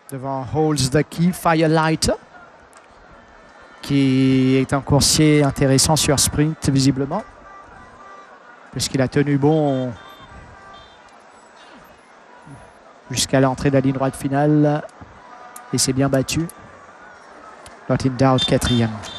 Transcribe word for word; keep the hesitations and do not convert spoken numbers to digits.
devant Holds the Key, Firelight, qui est un coursier intéressant sur sprint, visiblement, puisqu'il a tenu bon jusqu'à l'entrée de la ligne droite finale et s'est bien battu. Not in doubt, quatrième.